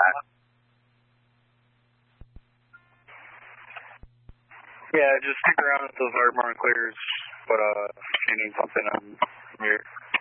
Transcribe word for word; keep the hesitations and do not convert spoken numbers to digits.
Yeah, just stick around until the fire department clears, but uh, if you need something, I'm here.